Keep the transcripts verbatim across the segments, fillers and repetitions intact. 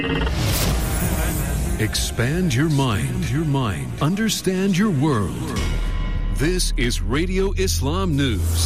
Expand your mind, your mind. Understand your world. This is Radio Islam News.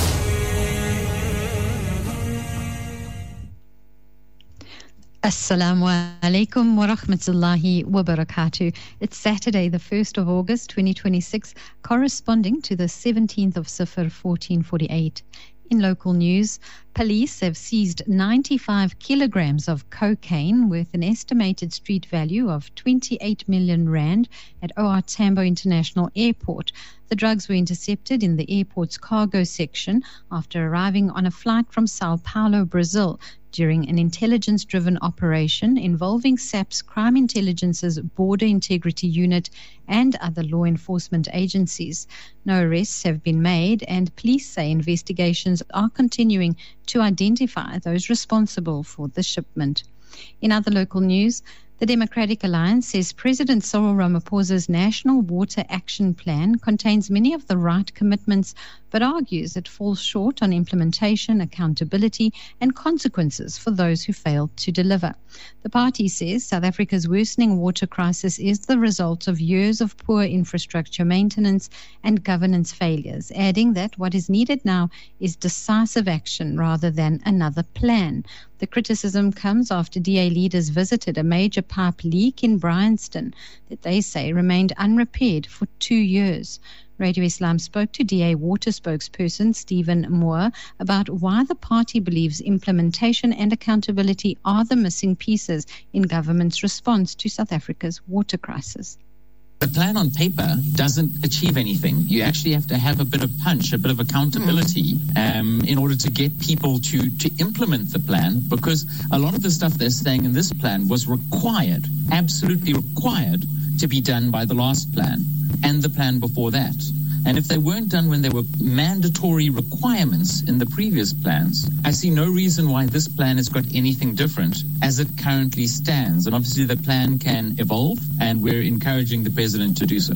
Assalamu alaikum wa rahmatullahi wa barakatuh. It's Saturday, the first of August, twenty twenty-six, corresponding to the seventeenth of Safar, fourteen forty-eight. In local news, police have seized ninety-five kilograms of cocaine with an estimated street value of twenty-eight million rand at O R Tambo International Airport. The drugs were intercepted in the airport's cargo section after arriving on a flight from Sao Paulo, Brazil, during an intelligence-driven operation involving S A P's Crime Intelligence's Border Integrity Unit and other law enforcement agencies. No arrests have been made, and police say investigations are continuing to identify those responsible for the shipment. In other local news, the Democratic Alliance says President Cyril Ramaphosa's National Water Action Plan contains many of the right commitments, but argues it falls short on implementation, accountability, and consequences for those who fail to deliver. The party says South Africa's worsening water crisis is the result of years of poor infrastructure maintenance and governance failures, adding that what is needed now is decisive action rather than another plan. The criticism comes after D A leaders visited a major pipe leak in Bryanston that they say remained unrepaired for two years. Radio Islam spoke to D A water spokesperson Stephen Moore about why the party believes implementation and accountability are the missing pieces in government's response to South Africa's water crisis. The plan on paper doesn't achieve anything. You actually have to have a bit of punch, a bit of accountability um, in order to get people to, to implement the plan, because a lot of the stuff they're saying in this plan was required, absolutely required to be done by the last plan and the plan before that. And if they weren't done when there were mandatory requirements in the previous plans, I see no reason why this plan has got anything different as it currently stands. And obviously the plan can evolve, and we're encouraging the president to do so.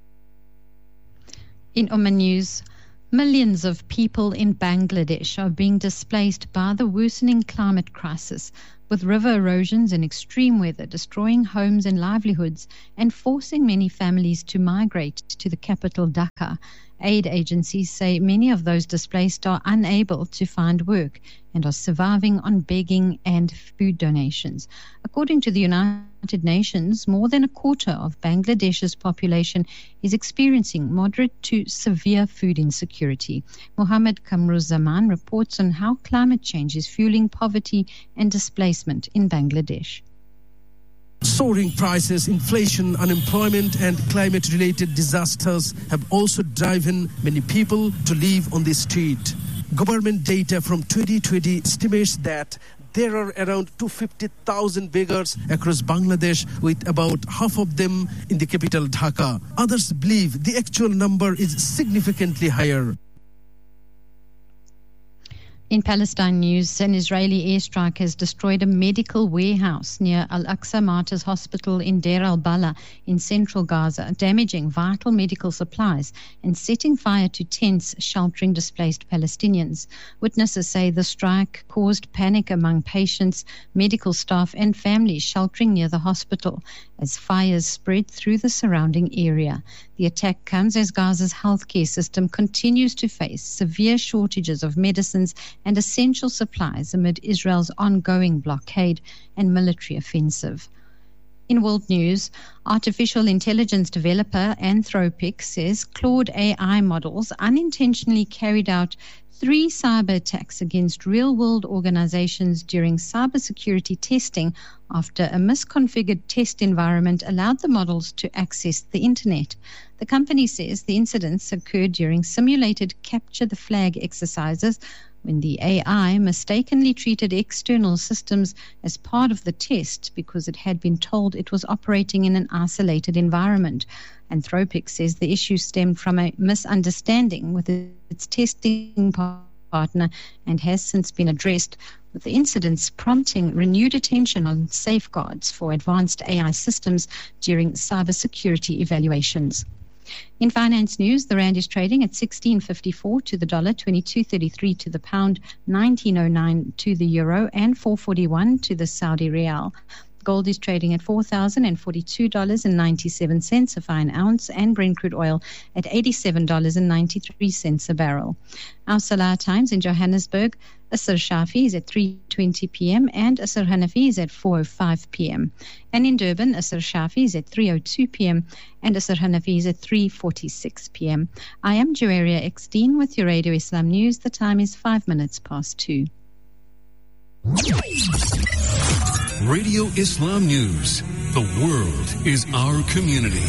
In Oman news, millions of people in Bangladesh are being displaced by the worsening climate crisis, with river erosions and extreme weather destroying homes and livelihoods and forcing many families to migrate to the capital Dhaka. Aid agencies say many of those displaced are unable to find work and are surviving on begging and food donations. According to the United Nations, more than a quarter of Bangladesh's population is experiencing moderate to severe food insecurity. Mohammed Kamruzzaman reports on how climate change is fueling poverty and displacement in Bangladesh. Soaring prices, inflation, unemployment, and climate-related disasters have also driven many people to live on the street. Government data from twenty twenty estimates that there are around two hundred fifty thousand beggars across Bangladesh, with about half of them in the capital Dhaka. Others believe the actual number is significantly higher. In Palestine news, an Israeli airstrike has destroyed a medical warehouse near Al-Aqsa Martyrs Hospital in Deir al-Bala in central Gaza, damaging vital medical supplies and setting fire to tents sheltering displaced Palestinians. Witnesses say the strike caused panic among patients, medical staff and families sheltering near the hospital as fires spread through the surrounding area. The attack comes as Gaza's healthcare system continues to face severe shortages of medicines and essential supplies amid Israel's ongoing blockade and military offensive. In world news, artificial intelligence developer Anthropic says Claude A I models unintentionally carried out three cyber attacks against real-world organizations during cybersecurity testing after a misconfigured test environment allowed the models to access the internet. The company says the incidents occurred during simulated capture the flag exercises when the A I mistakenly treated external systems as part of the test because it had been told it was operating in an isolated environment. Anthropic says the issue stemmed from a misunderstanding with its testing partner and has since been addressed, with the incidents prompting renewed attention on safeguards for advanced A I systems during cybersecurity evaluations. In finance news, the rand is trading at sixteen fifty-four to the dollar, twenty-two thirty-three to the pound, nineteen oh nine to the euro, and four forty-one to the Saudi rial. Gold is trading at four thousand forty-two dollars and ninety-seven cents a fine ounce, and Brent crude oil at eighty-seven dollars and ninety-three cents a barrel. Our Salah times in Johannesburg: Asr Shafi is at three twenty p.m. and Asr Hanafi is at four oh five p.m. And in Durban, Asr Shafi is at three oh two p.m. and Asr Hanafi is at three forty-six p.m. I am Joaria Eckstein with your Radio Islam News. The time is five minutes past two. Radio Islam News. The world is our community.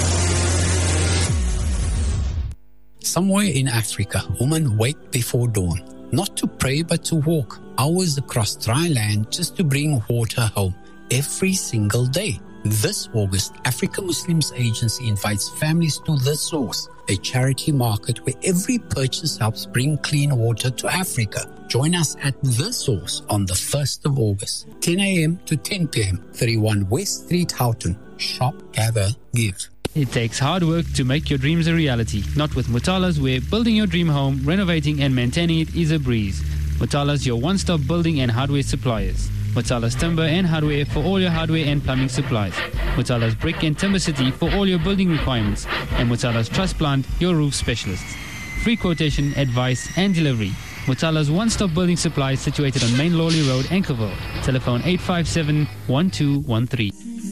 Somewhere in Africa, women wake before dawn, not to pray but to walk hours across dry land just to bring water home every single day. This August, Africa Muslims Agency invites families to The Source, a charity market where every purchase helps bring clean water to Africa. Join us at The Source on the first of August, ten a.m. to ten p.m., thirty-one West Street, Houghton. Shop, gather, give. It takes hard work to make your dreams a reality. Not with Mutalas, where building your dream home, renovating and maintaining it is a breeze. Mutalas, your one-stop building and hardware suppliers. Mutalas Timber and Hardware for all your hardware and plumbing supplies. Mutalas Brick and Timber City for all your building requirements. And Mutalas Truss Plant, your roof specialists. Free quotation, advice and delivery. Mutalas one-stop building supplies situated on Main Lawley Road, Ankerville. Telephone eight five seven, one two one three.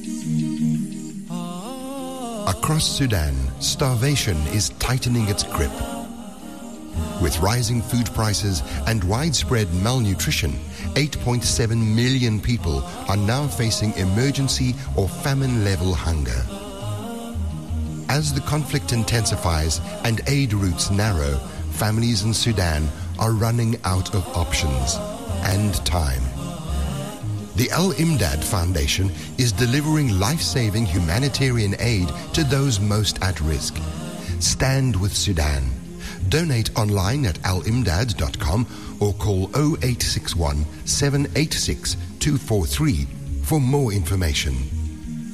Across Sudan, starvation is tightening its grip. With rising food prices and widespread malnutrition, eight point seven million people are now facing emergency or famine-level hunger. As the conflict intensifies and aid routes narrow, families in Sudan are running out of options and time. The Al-Imdad Foundation is delivering life-saving humanitarian aid to those most at risk. Stand with Sudan. Donate online at al imdad dot com or call oh eight six one, seven eight six, two four three for more information.